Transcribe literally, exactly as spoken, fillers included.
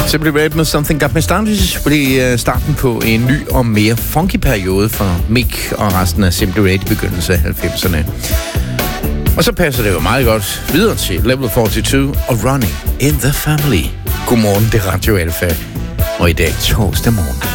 Simply Red med Something Got Me Started blev starten på en ny og mere funky periode for Mick og resten af Simply Red i begyndelsen af halvfemserne. Og så passer det jo meget godt videre til Level fireogfyrre og Running in the Family. Godmorgen, det er Radio Alfa. Og i dag torsdag morgen.